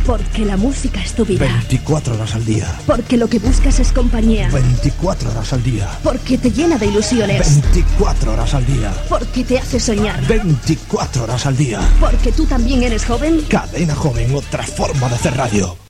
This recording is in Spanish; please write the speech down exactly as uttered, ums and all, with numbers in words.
Porque la música es tu vida. veinticuatro horas al día. Porque lo que buscas es compañía. veinticuatro horas al día. Porque te llena de ilusiones. veinticuatro horas al día. Porque te hace soñar. veinticuatro horas al día. Porque tú también eres joven. Cadena Joven, otra forma de hacer radio.